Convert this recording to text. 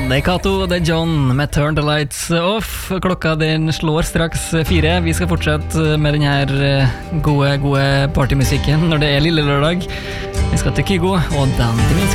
Det Kato, det John med Turn the Lights Off. Klokka den slår straks 4. Vi skal fortsette med den her gode partymusikken når det lille lørdag. Vi skal til Kygo og Dan Diminski.